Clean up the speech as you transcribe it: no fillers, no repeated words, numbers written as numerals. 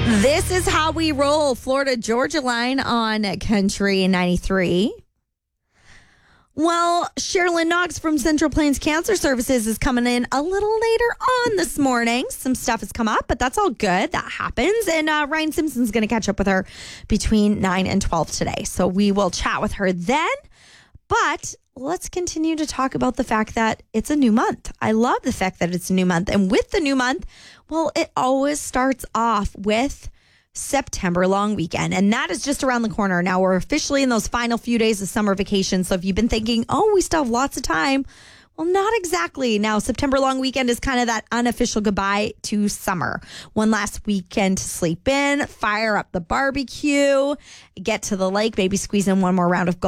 This is how we roll. Florida Georgia line on Country 93. Well, Sherilyn Knox from Central Plains Cancer Services is coming in a little later on this morning. Some stuff has come up, but that's all good. That happens. And Ryan Simpson's going to catch up with her between 9 and 12 today. So we will chat with her then. But let's continue to talk about the fact that it's a new month. I love the fact that it's a new month. And with the new month, well, it always starts off with September long weekend. And that is just around the corner. Now we're officially in those final few days of summer vacation. So if you've been thinking, oh, we still have lots of time. Well, not exactly. Now, September long weekend is kind of that unofficial goodbye to summer. One last weekend to sleep in, fire up the barbecue, get to the lake, maybe squeeze in one more round of golf.